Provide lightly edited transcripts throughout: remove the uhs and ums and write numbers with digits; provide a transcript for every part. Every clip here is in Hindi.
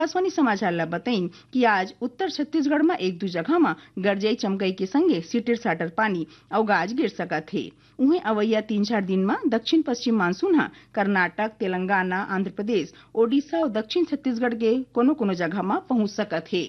आकाशवाणी समाचार ला बताई कि आज उत्तर छत्तीसगढ़ में एक दो जगह में गरजई चमकई के संगे सीटर साटर पानी और गाज गिर सकत है। उहे अवैया 3-4 दिन में दक्षिण पश्चिम मानसून हा कर्नाटक, तेलंगाना, आंध्र प्रदेश, ओडिशा और दक्षिण छत्तीसगढ़ के कोनो कोनो जगह में पहुंच सकत है।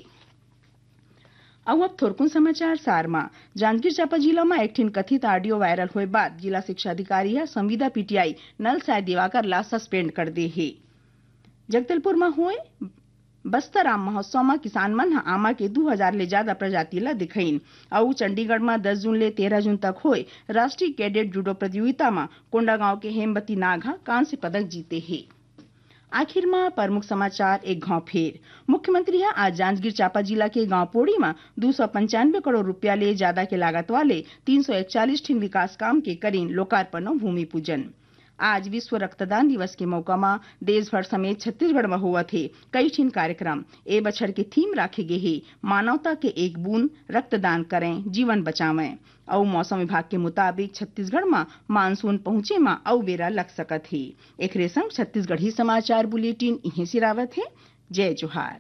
अब थोरकुन समाचार सार में जांजगीर चांपा जिला में एक ठिन कथित ऑडियो वायरल हुए बाद जिला शिक्षा अधिकारी है संविदा पीटीआई नल साय दिवाकर ला सस्पेंड कर दे है। जगदलपुर में हुए बस्तर आम महोत्सव में किसान मन आमा के 2000 ले ज्यादा प्रजाति ला दिखईन और चंडीगढ़ में 10 जून ले 13 जून तक हुए राष्ट्रीय कैडेट जूडो प्रतियोगिता में कोंडागांव के हेमवती नाघा कांस्य पदक जीते हैं। आखिर में प्रमुख समाचार एक घाव फेर मुख्यमंत्री है आज जांजगीर चांपा जिला के गांव पोड़ी में 295 करोड़ रुपया ले ज्यादा के लागत वाले 341 ठिन विकास काम के करीन लोकार्पण और भूमि पूजन। आज विश्व रक्तदान दिवस के मौका में देश भर समेत छत्तीसगढ़ में हुआ थे कई ठिन कार्यक्रम। ए बछर के थीम राखे गए है मानवता के एक बूंद रक्तदान करें जीवन बचावें। और मौसम विभाग के मुताबिक छत्तीसगढ़ में मानसून पहुंचे में औ बेरा लग सकत है। एक संग छत्तीसगढ़ी समाचार बुलेटिन इहे सिरावत है। जय जोहार।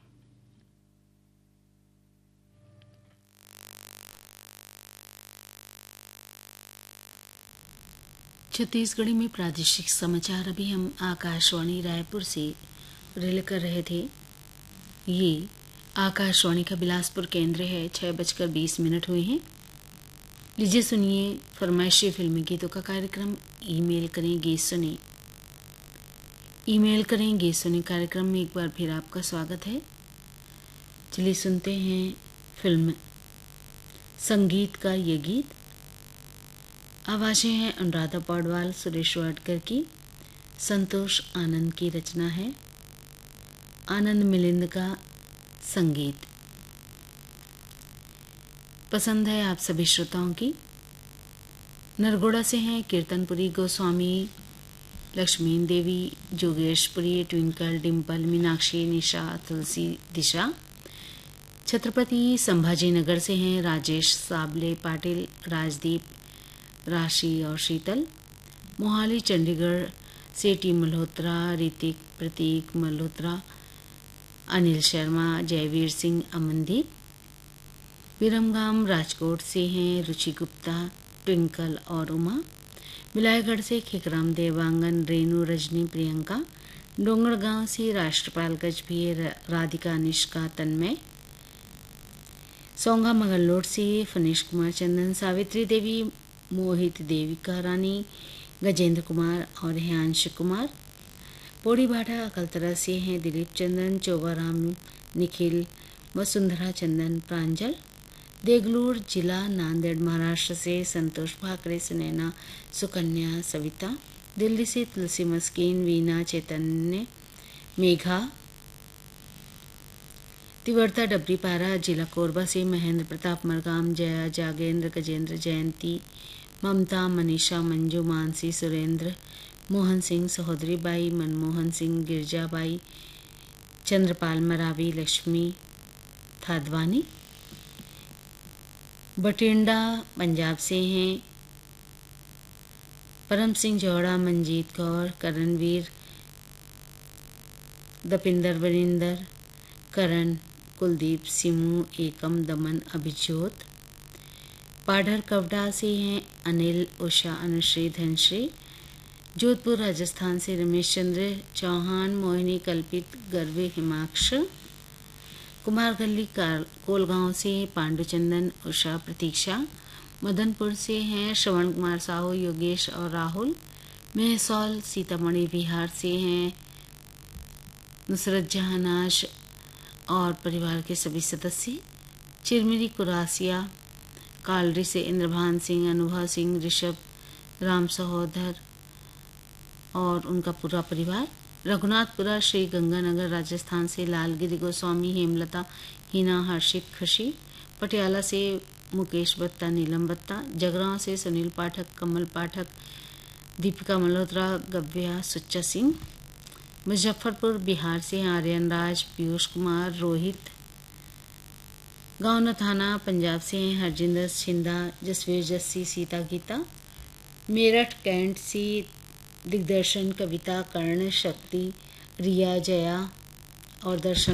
छत्तीसगढ़ी में प्रादेशिक समाचार अभी हम आकाशवाणी रायपुर से रिले कर रहे थे। ये आकाशवाणी का बिलासपुर केंद्र है। 6:20 हुए हैं। लीजिए सुनिए फरमाइशी फिल्मी गीतों का कार्यक्रम। ईमेल करें गीत सुने कार्यक्रम में एक बार फिर आपका स्वागत है। चलिए सुनते हैं फिल्म संगीत का ये गीत। आवाजें हैं अनुराधा पौडवाल, सुरेश वाडकर की। संतोष आनंद की रचना है, आनंद मिलिंद का संगीत। पसंद है आप सभी श्रोताओं की। नरगोड़ा से हैं कीर्तनपुरी गोस्वामी, लक्ष्मी देवी, जोगेशपुरी, ट्विंकल, डिम्पल, मीनाक्षी, निशा, तुलसी, दिशा। छत्रपति संभाजीनगर से हैं राजेश साबले पाटिल, राजदीप, राशि और शीतल। मोहाली चंडीगढ़ से टी मल्होत्रा, ऋतिक, प्रतीक मल्होत्रा, अनिल शर्मा, जयवीर सिंह, अमनदीप। विरमगाम राजकोट से हैं रुचि गुप्ता, ट्विंकल और उमा। बिलायगढ़ से खिकराम, देवांगन, रेणु, रजनी, प्रियंका। डोंगरगांव से राष्ट्रपाल गजभिये, राधिका, निष्का, तन्मय। सोंगा मंगलोट से फनीश कुमार, चंदन, सावित्री देवी, मोहित, देविका रानी, गजेंद्र कुमार और हियांश कुमार। पोड़ी भाटा अकलतरा से हैं दिलीप चंदन, चोबाराम, निखिल, वसुंधरा चंदन, प्रांजल। देगलूर जिला नांदेड़ महाराष्ट्र से संतोष भाकरे, सुनैना, सुकन्या, सविता। दिल्ली से तुलसी मस्कीन, वीना, चैतन्य, मेघा। तिवर्ता डबरीपारा जिला कोरबा से महेंद्र प्रताप, मरगाम, जया, जागेंद्र, गजेंद्र, जयंती, ममता, मनीषा, मंजू, मानसी, सुरेंद्र, मोहन सिंह, सहोदरी बाई, मनमोहन सिंह, गिरजाबाई, चंद्रपाल, मरावी, लक्ष्मी थादवानी। बठिंडा पंजाब से हैं परम सिंह जौड़ा, मंजीत कौर, करणवीर, दपिंदर, वरिंदर, करण, कुलदीप, सिमू, एकम, दमन, अभिजोत। पाढ़र कवडा से हैं अनिल, उषा, अनुश्री, धनश्री। जोधपुर राजस्थान से रमेश चंद्र चौहान, मोहिनी, कल्पित, गर्वे, हिमाक्ष। कुमारगल्ली कोलगांव से पांडुचंदन, उषा, प्रतीक्षा। मदनपुर से हैं श्रवण कुमार साहू, योगेश और राहुल। मेहसौल सीतामढ़ी बिहार से हैं नुसरत जहानाश और परिवार के सभी सदस्य। चिरमिरी कुरासिया कालरी से इंद्रभान सिंह, अनुभा सिंह, ऋषभ, राम सहोदर और उनका पूरा परिवार। रघुनाथपुरा श्री गंगानगर राजस्थान से लालगिरी गोस्वामी, हेमलता, हिना, हर्षित, खुशी। पटियाला से मुकेश बत्ता, नीलम बत्ता। जगरांव से सुनील पाठक, कमल पाठक, दीपिका मल्होत्रा, गव्या, सुच्चा सिंह। मुजफ्फरपुर बिहार से आर्यन राज, पीयूष कुमार, रोहित। गाँव थाना पंजाब से हरजिंदर छिंदा, जसवीर, जस्सी, सीता, गीता। मेरठ कैंट से दिग्दर्शन, कविता, कर्ण, शक्ति, रिया, जया और दर्शन